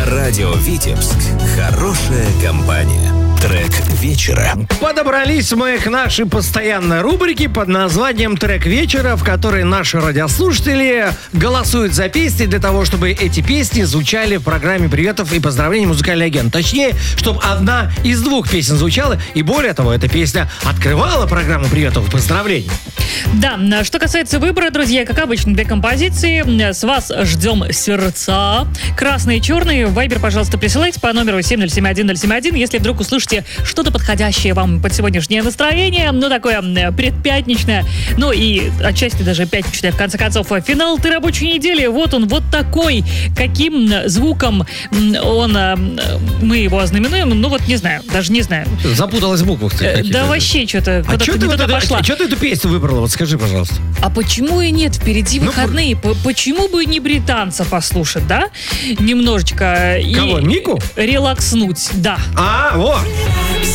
Радио Витебск. Хорошая компания. Трек вечера. Подобрались мы к нашей постоянной рубрике под названием «Трек вечера», в которой наши радиослушатели голосуют за песни для того, чтобы эти песни звучали в программе приветов и поздравлений «Музыкальный агент». Точнее, чтобы одна из двух песен звучала, и более того, эта песня открывала программу приветов и поздравлений. Да, что касается выбора, друзья, как обычно, две композиции. С вас ждем сердца. Красные и черные. В Viber, пожалуйста, присылайте по номеру 7071071, если вдруг услышите что-то подходящее вам под сегодняшнее настроение. Ну, такое предпятничное. Ну, и отчасти даже пятничное. В конце концов, финал этой рабочей недели. Вот он, вот такой. Каким звуком мы его ознаменуем? Ну, вот не знаю, даже не знаю. Запуталась в буквах. Да вообще что-то куда-то не туда пошла. А что ты эту песню выбрала? Вот скажи, пожалуйста. А почему и нет? Впереди выходные. Почему бы не британца послушать, да? Немножечко. Кого, Мику? Релакснуть, да. Вот.